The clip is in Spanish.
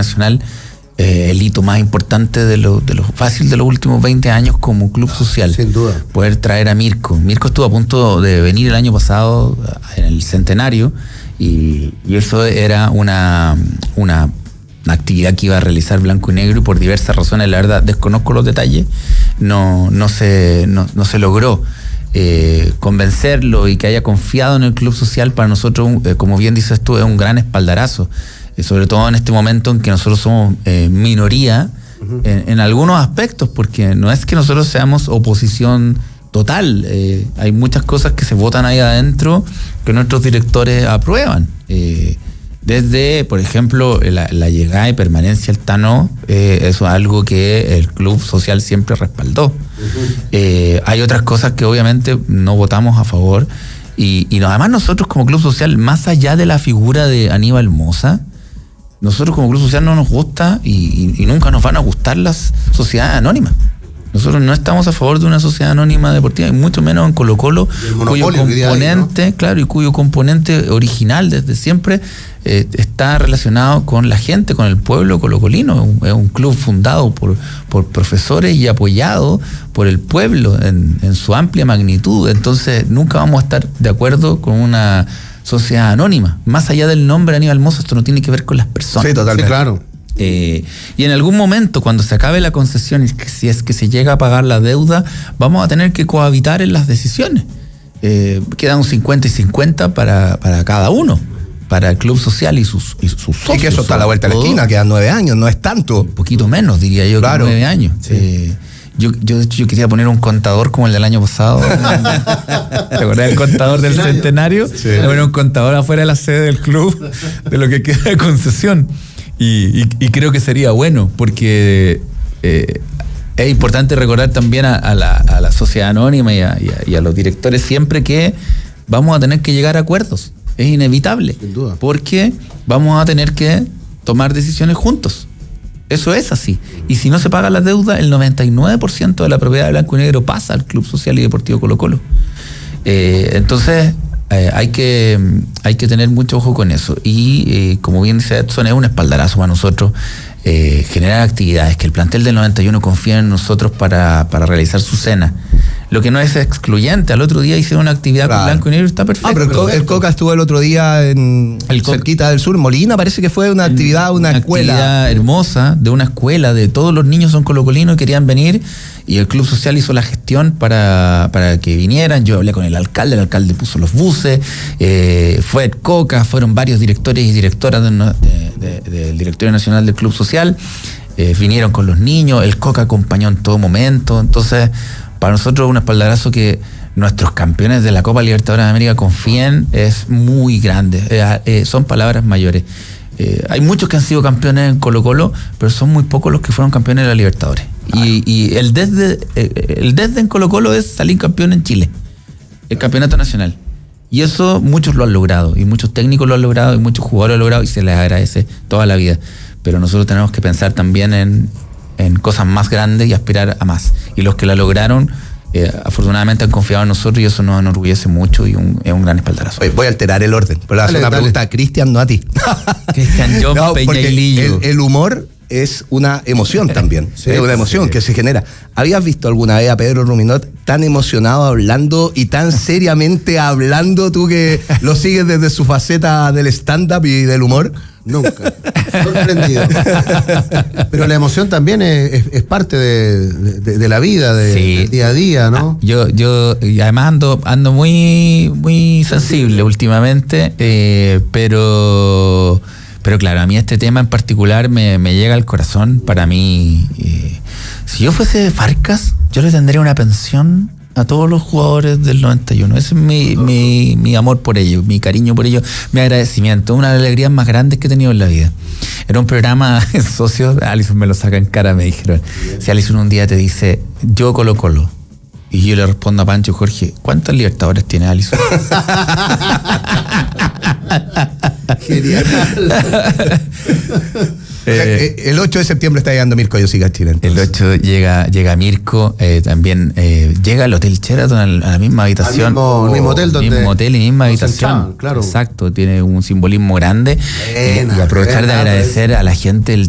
Nacional, el hito más importante de los últimos 20 años como club social. Sin duda. Poder traer a Mirko. Mirko estuvo a punto de venir el año pasado en el centenario y eso era una actividad que iba a realizar Blanco y Negro y por diversas razones, la verdad desconozco los detalles, no se logró convencerlo y que haya confiado en el club social. Para nosotros, como bien dices tú, es un gran espaldarazo, sobre todo en este momento en que nosotros somos minoría en algunos aspectos, porque no es que nosotros seamos oposición total, hay muchas cosas que se votan ahí adentro que nuestros directores aprueban, desde, por ejemplo, la llegada y permanencia al Tano, eso es algo que el club social siempre respaldó. Hay otras cosas que obviamente no votamos a favor y además nosotros como club social, más allá de la figura de Aníbal Mosa, nosotros como club social no nos gusta y nunca nos van a gustar las sociedades anónimas. Nosotros no estamos a favor de una sociedad anónima deportiva, y mucho menos en Colo-Colo, cuyo componente, ahí, ¿no? Claro, y cuyo componente original desde siempre está relacionado con la gente, con el pueblo colocolino. Es un club fundado por profesores y apoyado por el pueblo en su amplia magnitud. Entonces nunca vamos a estar de acuerdo con una sociedad anónima. Más allá del nombre Aníbal Mosa, esto no tiene que ver con las personas. Sí, totalmente. Sí, claro. Y en algún momento, cuando se acabe la concesión, y si es que se llega a pagar la deuda, vamos a tener que cohabitar en las decisiones. Quedan un 50 y 50 para cada uno, para el club social y sus socios. Y que eso está a la vuelta de la esquina, quedan 9 años, no es tanto. Un poquito menos, diría yo, claro, que 9 años. Sí. Yo quería poner un contador como el del año pasado. ¿Te acordás del contador del centenario? Sí. Bueno, un contador afuera de la sede del club de lo que queda de concesión. Y creo que sería bueno, porque es importante recordar también a la sociedad anónima y a los directores siempre que vamos a tener que llegar a acuerdos. Es inevitable. Sin duda. Porque vamos a tener que tomar decisiones juntos. Eso es así. Y si no se paga la deuda, el 99% de la propiedad de Blanco y Negro pasa al Club Social y Deportivo Colo-Colo. Entonces hay que tener mucho ojo con eso. Y como bien dice Edson, es un espaldarazo para nosotros generar actividades, que el plantel del 91 confía en nosotros para realizar su cena. Lo que no es excluyente. Al otro día hicieron una actividad con Blanco y Negro, está perfecto. Pero el Coca estuvo el otro día en cerquita del sur, Molina, parece que fue una actividad, una escuela. Actividad hermosa de una escuela, de todos los niños son colocolinos y querían venir, y el Club Social hizo la gestión para que vinieran. Yo hablé con el alcalde puso los buses, fue el Coca, fueron varios directores y directoras del Directorio Nacional del Club Social, vinieron con los niños, el Coca acompañó en todo momento. Entonces, para nosotros un espaldarazo que nuestros campeones de la Copa Libertadores de América confíen es muy grande. Son palabras mayores. Hay muchos que han sido campeones en Colo-Colo, pero son muy pocos los que fueron campeones de la Libertadores. Y el desde en Colo-Colo es salir campeón en Chile, el campeonato nacional. Y eso muchos lo han logrado, y muchos técnicos lo han logrado, y muchos jugadores lo han logrado, y se les agradece toda la vida. Pero nosotros tenemos que pensar también en cosas más grandes y aspirar a más. Y los que la lograron, afortunadamente han confiado en nosotros, y eso nos enorgullece mucho y es un gran espaldarazo. Voy a alterar el orden, pero le hacer una pregunta a Cristian, no a ti. Cristian, yo, no, Peña y Lillo. El humor es una emoción también, Sí, es una emoción que se genera. ¿Habías visto alguna vez a Pedro Ruminot tan emocionado hablando y tan seriamente hablando, tú que lo sigues desde su faceta del stand-up y del humor? Nunca. Sorprendido. Pero la emoción también es parte de la vida, del día a día, ¿no? Yo y además ando muy, muy sensible últimamente, pero claro, a mí este tema en particular me llega al corazón. Para mí, si yo fuese Farcas, yo le tendría una pensión a todos los jugadores del 91. Ese es mi amor por ellos, mi cariño por ellos, mi agradecimiento. Una de las alegrías más grandes que he tenido en la vida. Era un programa en socios, Alison me lo saca en cara, me dijeron. Si Alison un día te dice, yo Colo-Colo, y yo le respondo a Pancho y Jorge, ¿cuántos Libertadores tiene Alison? Genial. El 8 de septiembre está llegando Mirko Yosiga a Chile. El 8 llega Mirko, también llega al Hotel Sheraton, a la misma habitación. Al mismo hotel donde mismo hotel y misma habitación. Claro. Exacto, tiene un simbolismo grande. Y aprovechar de agradecer a la gente del